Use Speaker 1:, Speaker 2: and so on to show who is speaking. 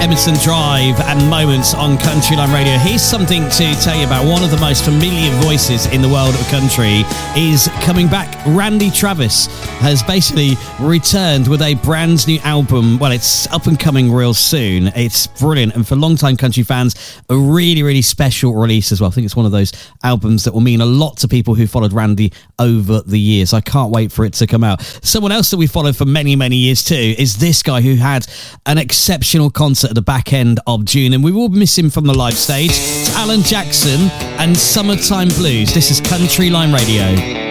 Speaker 1: Emerson Drive and Moments on Country Line Radio. Here's something to tell you about. One of the most familiar voices in the world of country is coming back. Randy Travis has basically returned with a brand new album. Well, it's up and coming real soon. It's brilliant, and for long-time country fans, a really, really special release as well. I think it's one of those albums that will mean a lot to people who followed Randy over the years. I can't wait for it to come out. Someone else that we followed for many, many years too is this guy who had an exceptional concert at the back end of June, and we will miss him from the live stage. It's Alan Jackson and Summertime Blues. This is Country Line Radio.